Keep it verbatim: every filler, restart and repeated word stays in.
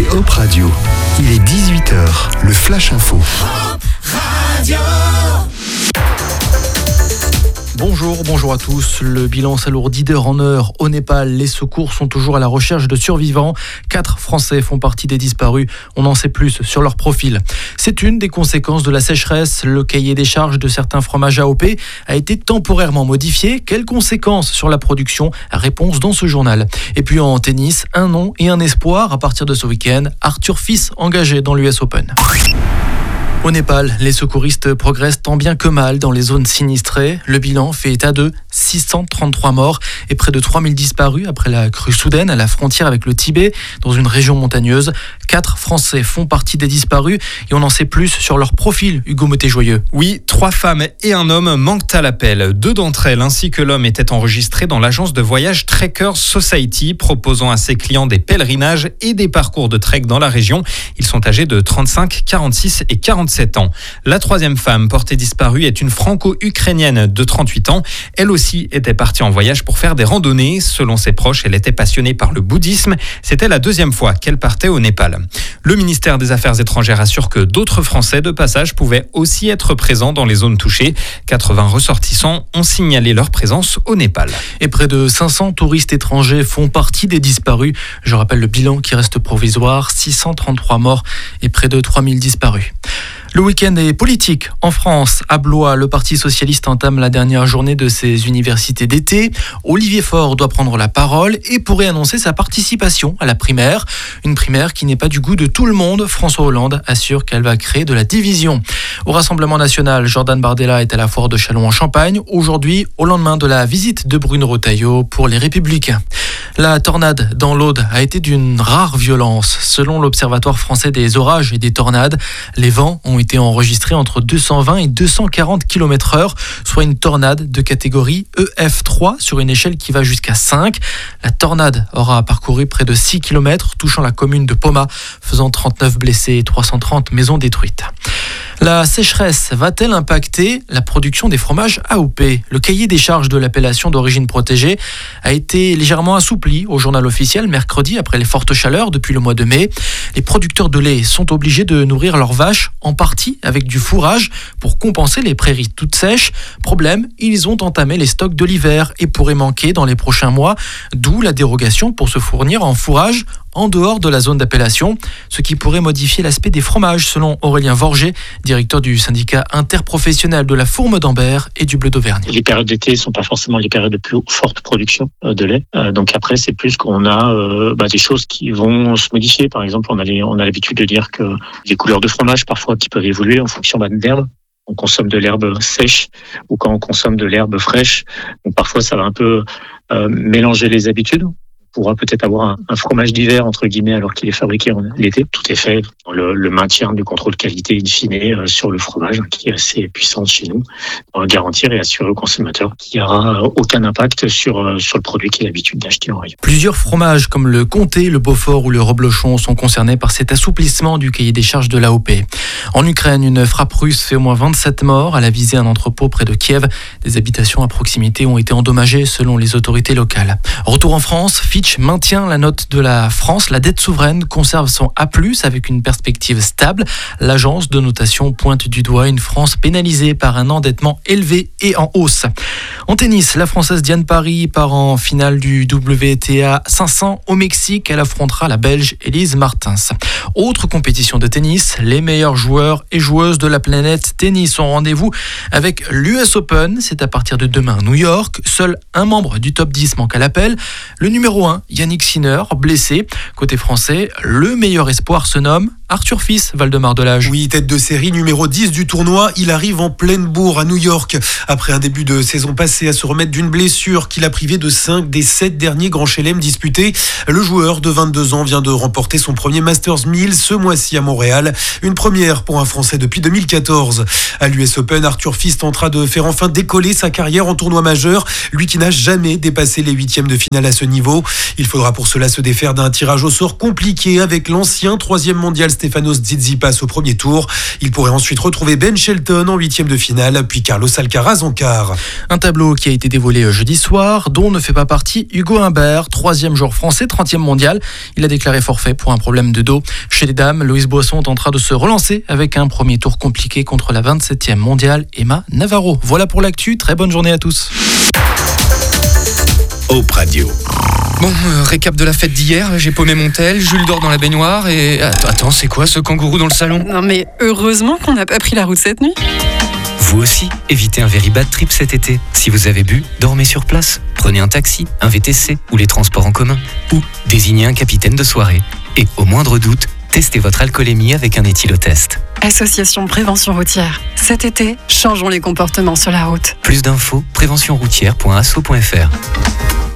Hop Radio. Il est dix-huit heures, le Flash Info. Hop Radio. Bonjour, bonjour à tous. Le bilan s'alourdit d'heure en heure. Au Népal, les secours sont toujours à la recherche de survivants. Quatre Français font partie des disparus. On en sait plus sur leur profil. C'est une des conséquences de la sécheresse. Le cahier des charges de certains fromages A O P a été temporairement modifié. Quelles conséquences sur la production ? Réponse dans ce journal. Et puis en tennis, un nom et un espoir à partir de ce week-end. Arthur Fils engagé dans l'U S Open. Au Népal, les secouristes progressent tant bien que mal dans les zones sinistrées. Le bilan fait état de six cent trente-trois morts et près de trois mille disparus après la crue soudaine à la frontière avec le Tibet, dans une région montagneuse. Quatre Français font partie des disparus et on en sait plus sur leur profil, Hugo Motet-Joyeux. Oui, trois femmes et un homme manquent à l'appel. Deux d'entre elles ainsi que l'homme étaient enregistrés dans l'agence de voyage Trekkers Society, proposant à ses clients des pèlerinages et des parcours de trek dans la région. Ils sont âgés de trente-cinq, quarante-six et quarante-sept ans. La troisième femme portée disparue est une franco-ukrainienne de trente-huit ans. Elle aussi était partie en voyage pour faire des randonnées. Selon ses proches, elle était passionnée par le bouddhisme. C'était la deuxième fois qu'elle partait au Népal. Le ministère des Affaires étrangères assure que d'autres Français de passage pouvaient aussi être présents dans les zones touchées. quatre-vingts ressortissants ont signalé leur présence au Népal. Et près de cinq cents touristes étrangers font partie des disparus. Je rappelle le bilan qui reste provisoire, six cent trente-trois morts et près de trois mille disparus. Le week-end est politique. En France, à Blois, le Parti socialiste entame la dernière journée de ses universités d'été. Olivier Faure doit prendre la parole et pourrait annoncer sa participation à la primaire. Une primaire qui n'est pas du goût de tout le monde. François Hollande assure qu'elle va créer de la division. Au Rassemblement national, Jordan Bardella est à la foire de Châlons en Champagne. Aujourd'hui, au lendemain de la visite de Bruno Retailleau pour les Républicains. La tornade dans l'Aude a été d'une rare violence. Selon l'Observatoire français des orages et des tornades, les vents ont été enregistrés entre deux cent vingt et deux cent quarante kilomètres heure, soit une tornade de catégorie E F trois sur une échelle qui va jusqu'à cinq. La tornade aura parcouru près de six kilomètres, touchant la commune de Poma, faisant trente-neuf blessés et trois cent trente maisons détruites. La sécheresse va-t-elle impacter la production des fromages A O P ? Le cahier des charges de l'appellation d'origine protégée a été légèrement assoupli au journal officiel mercredi après les fortes chaleurs depuis le mois de mai. Les producteurs de lait sont obligés de nourrir leurs vaches en partie avec du fourrage pour compenser les prairies toutes sèches. Problème, ils ont entamé les stocks de l'hiver et pourraient manquer dans les prochains mois, d'où la dérogation pour se fournir en fourrage en dehors de la zone d'appellation, ce qui pourrait modifier l'aspect des fromages, selon Aurélien Vorger, directeur du syndicat interprofessionnel de la Fourme d'Ambert et du Bleu d'Auvergne. Les périodes d'été ne sont pas forcément les périodes de plus forte production de lait. Euh, donc après, c'est plus qu'on a euh, bah, des choses qui vont se modifier. Par exemple, on a, les, on a l'habitude de dire que les couleurs de fromage, parfois, qui peuvent évoluer en fonction bah, de l'herbe. On consomme de l'herbe sèche ou quand on consomme de l'herbe fraîche. Donc parfois, ça va un peu euh, mélanger les habitudes. On pourra peut-être avoir un, un fromage d'hiver, entre guillemets, alors qu'il est fabriqué en l'été. Tout est fait dans le, le maintien du contrôle qualité in fine euh, sur le fromage, hein, qui est assez puissant chez nous, pour garantir et assurer au consommateur qu'il n'y aura aucun impact sur, euh, sur le produit qu'il a l'habitude d'acheter en rayon. Plusieurs fromages comme le Comté, le Beaufort ou le Reblochon sont concernés par cet assouplissement du cahier des charges de l'A O P. En Ukraine, une frappe russe fait au moins vingt-sept morts. Elle a visé un entrepôt près de Kiev. Des habitations à proximité ont été endommagées selon les autorités locales. Retour en France, Fitch maintient la note de la France. La dette souveraine conserve son A plus, avec une perspective stable. L'agence de notation pointe du doigt une France pénalisée par un endettement élevé et en hausse. En tennis, la Française Diane Parry part en finale du W T A cinq cents au Mexique. Elle affrontera la Belge Elise Martens. Autre compétition de tennis, les meilleurs joueurs et joueuses de la planète tennis ont rendez-vous avec l'U S Open. C'est à partir de demain à New York. Seul un membre du top dix manque à l'appel. Le numéro un, Yannick Sinner, blessé. Côté français, le meilleur espoir se nomme Arthur Fils, Valdemar Delage. Oui, tête de série numéro dix du tournoi, il arrive en pleine bourre à New York. Après un début de saison passé à se remettre d'une blessure qui l'a privé de cinq des sept derniers grands chelem disputés, le joueur de vingt-deux ans vient de remporter son premier Masters mille ce mois-ci à Montréal. Une première pour un Français depuis deux mille quatorze. À l'U S Open, Arthur Fils tentera de faire enfin décoller sa carrière en tournoi majeur, lui qui n'a jamais dépassé les huitièmes de finale à ce niveau. Il faudra pour cela se défaire d'un tirage au sort compliqué avec l'ancien troisième mondial Stefanos Tsitsipas au premier tour. Il pourrait ensuite retrouver Ben Shelton en huitième de finale, puis Carlos Alcaraz en quart. Un tableau qui a été dévoilé jeudi soir, dont ne fait pas partie Hugo Humbert, troisième joueur français, trentième mondial. Il a déclaré forfait pour un problème de dos. Chez les dames, Loïs Boisson tentera de se relancer avec un premier tour compliqué contre la vingt-septième mondiale Emma Navarro. Voilà pour l'actu, très bonne journée à tous. Hope Radio. Bon, euh, récap de la fête d'hier, j'ai paumé mon tel, Jules dort dans la baignoire et... Attends, attends, c'est quoi ce kangourou dans le salon ? Non mais heureusement qu'on n'a pas pris la route cette nuit. Vous aussi, évitez un very bad trip cet été. Si vous avez bu, dormez sur place. Prenez un taxi, un V T C ou les transports en commun. Ou désignez un capitaine de soirée. Et au moindre doute, testez votre alcoolémie avec un éthylotest. Association Prévention Routière. Cet été, changeons les comportements sur la route. Plus d'infos, prévention routière point asso point f r.